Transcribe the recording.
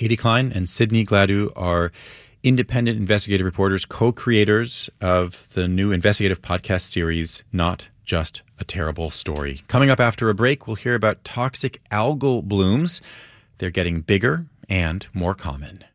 Katie Klein and Sydney Gladue are independent investigative reporters, co-creators of the new investigative podcast series, Not Just a Terrible Story. Coming up after a break, we'll hear about toxic algal blooms. They're getting bigger and more common.